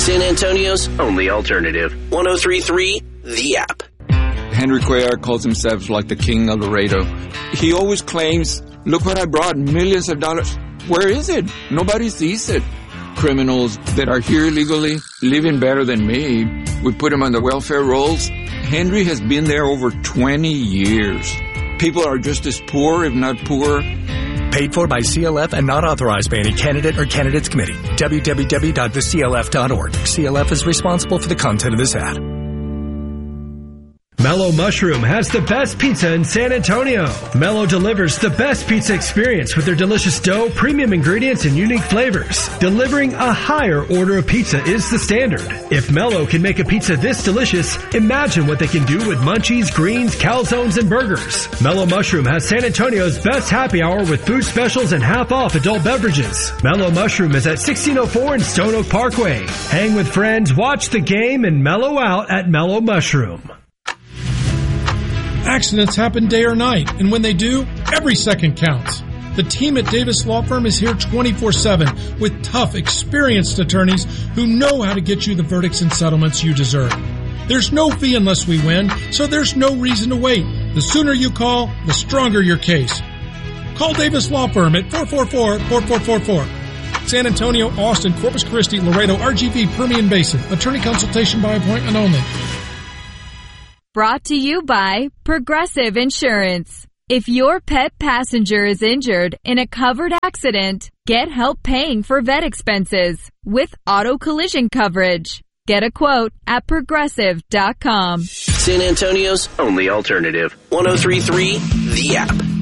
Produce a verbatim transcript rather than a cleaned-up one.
San Antonio's only alternative. one oh three point three The App. Henry Cuellar calls himself like the king of Laredo. He always claims, look what I brought, millions of dollars. Where is it? Nobody sees it. Criminals that are here illegally, living better than me. We put them on the welfare rolls. Henry has been there over twenty years. People are just as poor, if not poorer. Paid for by C L F and not authorized by any candidate or candidates committee. w w w dot the c l f dot org. C L F is responsible for the content of this ad. Mellow Mushroom has the best pizza in San Antonio. Mellow delivers the best pizza experience with their delicious dough, premium ingredients, and unique flavors. Delivering a higher order of pizza is the standard. If Mellow can make a pizza this delicious, imagine what they can do with munchies, greens, calzones, and burgers. Mellow Mushroom has San Antonio's best happy hour with food specials and half-off adult beverages. Mellow Mushroom is at sixteen oh four and Stone Oak Parkway. Hang with friends, watch the game, and mellow out at Mellow Mushroom. Accidents happen day or night, and when they do, every second counts. The team at Davis Law Firm is here twenty-four seven with tough, experienced attorneys who know how to get you the verdicts and settlements you deserve. There's no fee unless we win, so there's no reason to wait. The sooner you call, the stronger your case. Call Davis Law Firm at four four four, four four four four. San Antonio, Austin, Corpus Christi, Laredo, R G V, Permian Basin. Attorney consultation by appointment only. Brought to you by Progressive Insurance. If your pet passenger is injured in a covered accident, get help paying for vet expenses with auto collision coverage. Get a quote at progressive dot com. San Antonio's only alternative. one oh three point three The App.